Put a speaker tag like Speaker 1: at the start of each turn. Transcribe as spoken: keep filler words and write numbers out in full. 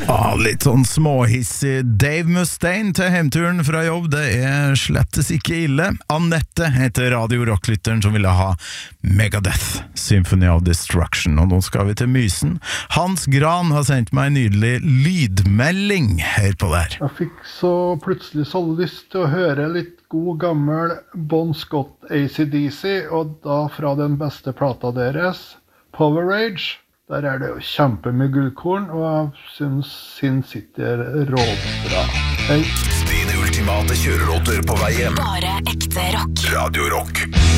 Speaker 1: Ah, litt sånn småhissig Dave Mustaine til hjemturen fra jobb, det er slettes ikke ille. Annette heter Radio Rock-lytteren som ville ha Megadeth, Symphony of Destruction, og nå skal vi til Mysen. Hans Gran har sendt meg en nydelig lydmelding. Hør på der.
Speaker 2: Jeg fikk så plutselig så lyst til å høre litt god gammel Bon Scott A C D C, og da fra den beste plata deres, Power Rage. Der er det jo kjempemye gullkorn, og jeg synes Sin City er råbra. Hei.
Speaker 3: Dine ultimate kjørelåter på vei hjem.
Speaker 4: Bare ekte rock.
Speaker 3: Radio Rock.